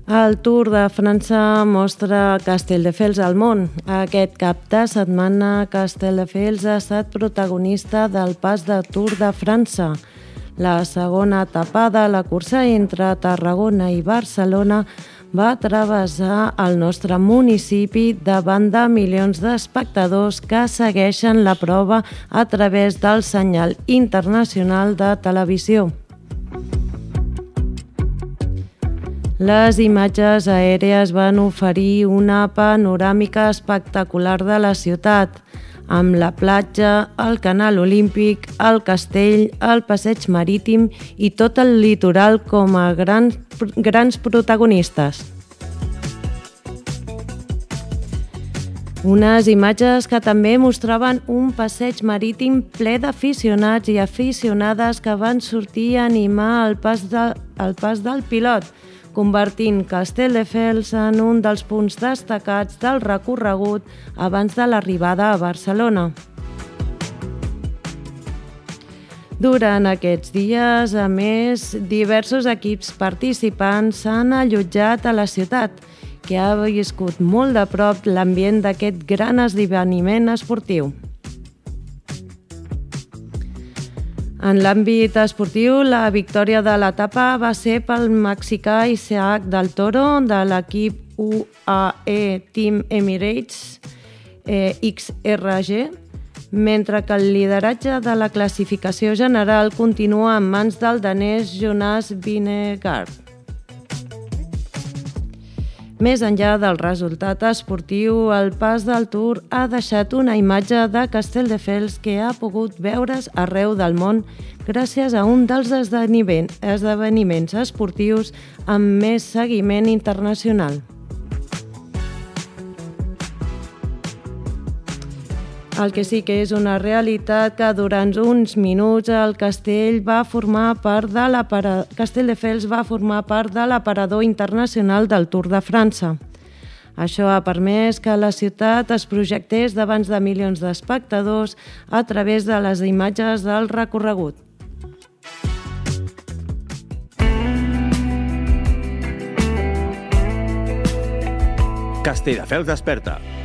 El Tour de França mostra Castelldefels al món. Aquest cap de setmana, Castelldefels ha estat protagonista del pas de Tour de França. La segona etapa de la cursa entre Tarragona i Barcelona va travessar el nostre municipi davant de milions d'espectadors que segueixen la prova a través del senyal internacional de televisió. Les imatges aèries van oferir una panoràmica espectacular de la ciutat, amb la platja, el canal olímpic, el castell, el passeig marítim i tot el litoral com a grans protagonistes. Unes imatges que també mostraven un passeig marítim ple d'aficionats i aficionades que van sortir a animar el pas del pilot, convertint Castelldefels en un dels punts destacats del recorregut abans de l'arribada a Barcelona. Durant aquests dies, a més, diversos equips participants s'han allotjat a la ciutat, que ha viscut molt de prop l'ambient d'aquest gran esdeveniment esportiu. En l'àmbit esportiu, la victòria de l'etapa va ser pel mexicà Isaac del Toro de l'equip UAE Team Emirates XRG, mentre que el lideratge de la classificació general continua en mans del danès Jonas Vingegaard. Més enllà del resultat esportiu, el pas del Tour ha deixat una imatge de Castelldefels que ha pogut veure's arreu del món gràcies a un dels esdeveniments esportius amb més seguiment internacional. El que sí que és una realitat que durant uns minuts el Castelldefels va formar part de l'aparador internacional del Tour de França. Això ha permès que la ciutat es projectés davant de milions d'espectadors a través de les imatges del recorregut. Castelldefels desperta.